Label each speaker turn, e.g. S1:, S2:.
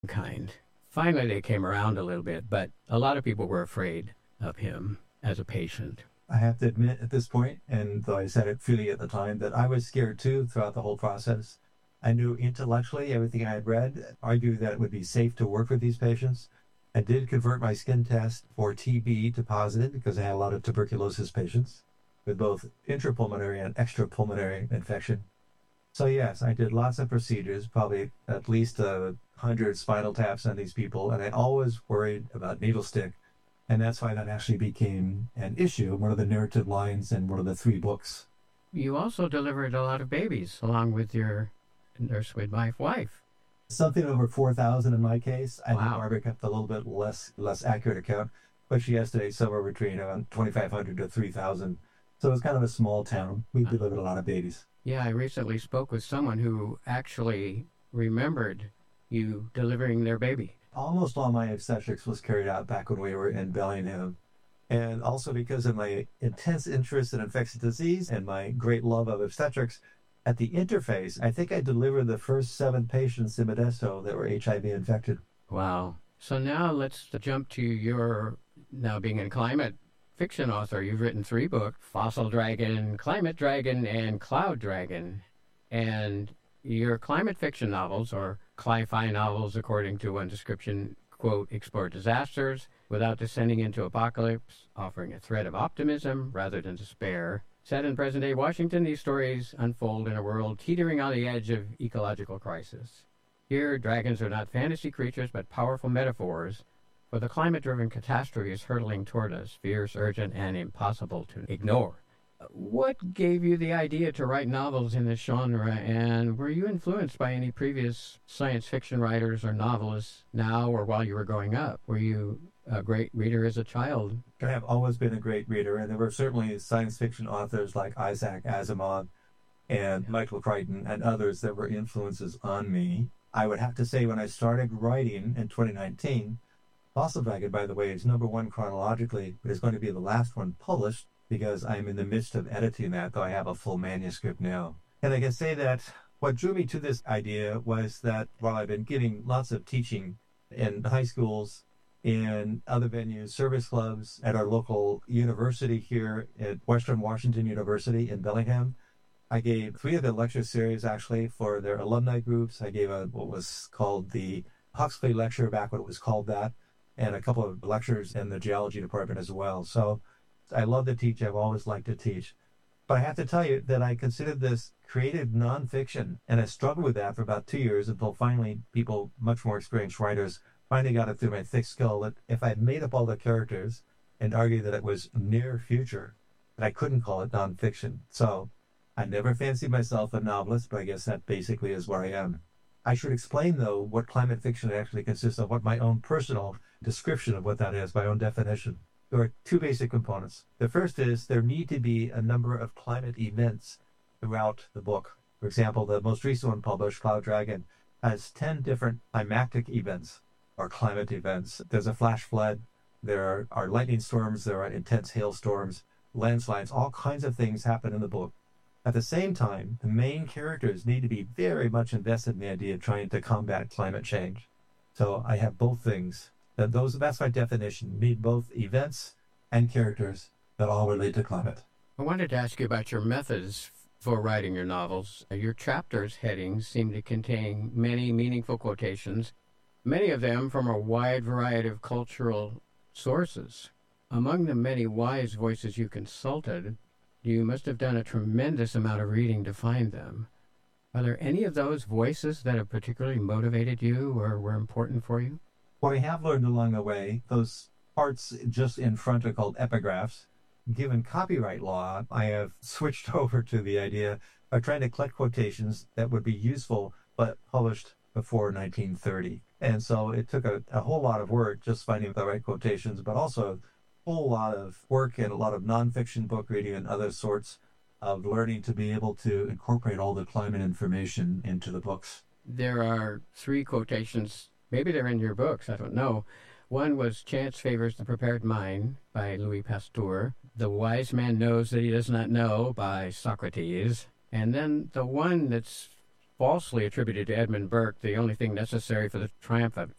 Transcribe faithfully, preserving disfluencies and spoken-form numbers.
S1: kind. Finally, they came around a little bit, but a lot of people were afraid of him as a patient.
S2: I have to admit at this point, and though I said it freely at the time, that I was scared too throughout the whole process. I knew intellectually everything I had read, argued that it would be safe to work with these patients. I did convert my skin test for T B to positive because I had a lot of tuberculosis patients with both intrapulmonary and extrapulmonary infection. So yes, I did lots of procedures, probably at least a hundred spinal taps on these people, and I always worried about needle stick, and that's why that actually became an issue, one of the narrative lines in one of the three books.
S1: You also delivered a lot of babies along with your nurse midwife wife.
S2: Something over four thousand in my case. I
S1: Wow.
S2: think Barbara kept a little bit less less accurate account, but she estimates somewhere between around twenty-five hundred to three thousand. So it's kind of a small town. We delivered a lot of babies.
S1: Yeah, I recently spoke with someone who actually remembered you delivering their baby.
S2: Almost all my obstetrics was carried out back when we were in Bellingham. And also because of my intense interest in infectious disease and my great love of obstetrics, at the interface, I think I delivered the first seven patients in Modesto that were H I V infected.
S1: Wow. So now let's jump to your, now being a climate fiction author. You've written three books, Fossil Dragon, Climate Dragon, and Cloud Dragon. And your climate fiction novels, or cli-fi novels, according to one description, quote, explore disasters without descending into apocalypse, offering a thread of optimism rather than despair. Set in present-day Washington, these stories unfold in a world teetering on the edge of ecological crisis. Here, dragons are not fantasy creatures, but powerful metaphors, for the climate-driven catastrophe is hurtling toward us, fierce, urgent, and impossible to ignore. What gave you the idea to write novels in this genre, and were you influenced by any previous science fiction writers or novelists now or while you were growing up? Were you a great reader as a child?
S2: I have always been a great reader, and there were certainly science fiction authors like Isaac Asimov and Michael Crichton and others that were influences on me. I would have to say when I started writing in twenty nineteen, Fossil Dragon, by the way, is number one chronologically, but is going to be the last one published because I'm in the midst of editing that, though I have a full manuscript now. And I can say that what drew me to this idea was that while I've been giving lots of teaching in high schools, in other venues, service clubs, at our local university here at Western Washington University in Bellingham, I gave three of the lecture series actually for their alumni groups. I gave a what was called the Huxley Lecture back when it was called that, and a couple of lectures in the geology department as well. So I love to teach. I've always liked to teach. But I have to tell you that I considered this creative nonfiction, and I struggled with that for about two years until finally people, much more experienced writers, finally got it through my thick skull that if I made up all the characters and argued that it was near future, that I couldn't call it nonfiction. So I never fancied myself a novelist, but I guess that basically is where I am. I should explain, though, what climate fiction actually consists of, what my own personal description of what that is, my own definition. There are two basic components. The first is there need to be a number of climate events throughout the book. For example, the most recent one published, Cloud Dragon, has ten different climactic events or climate events. There's a flash flood, there are, are lightning storms, there are intense hailstorms, landslides, all kinds of things happen in the book. At the same time, the main characters need to be very much invested in the idea of trying to combat climate change. So I have both things. That those that's my definition. Need both events and characters that all relate to climate.
S1: I wanted to ask you about your methods for writing your novels. Your chapters' headings seem to contain many meaningful quotations, many of them from a wide variety of cultural sources. Among the many wise voices you consulted, you must have done a tremendous amount of reading to find them. Are there any of those voices that have particularly motivated you or were important for you?
S2: What I have learned along the way, those parts just in front are called epigraphs. Given copyright law, I have switched over to the idea of trying to collect quotations that would be useful but published before nineteen thirty. And so it took a, a whole lot of work just finding the right quotations, but also a whole lot of work and a lot of nonfiction book reading and other sorts of learning to be able to incorporate all the climate information into the books.
S1: There are three quotations. Maybe they're in your books, I don't know. One was Chance Favors the Prepared Mind by Louis Pasteur. The Wise Man Knows That He Does Not Know by Socrates. And then the one that's falsely attributed to Edmund Burke, the only thing necessary for the triumph of